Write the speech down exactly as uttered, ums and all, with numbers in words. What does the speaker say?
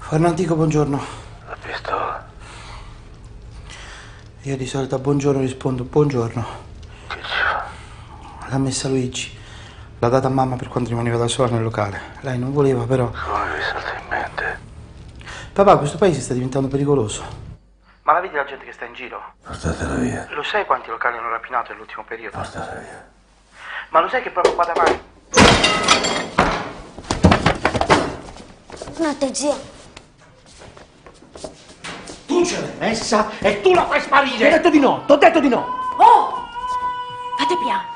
Fernantico, buongiorno. La pistola. Io di solito a buongiorno rispondo buongiorno. Che ci fa? L'ha messa Luigi. L'ha data a mamma per quando rimaneva da sola nel locale. Lei non voleva, però... Come vi salta in mente? Papà, questo paese sta diventando pericoloso. Ma la vedi la gente che sta in giro? Portatela via. Lo sai quanti locali hanno rapinato nell'ultimo periodo? Portatela via. Ma lo sai che proprio qua davanti... Buonanotte, zio. Tu ce l'hai messa e tu la fai sparire! Ti ho detto di no, ti ho detto di no! Oh! Fate piano.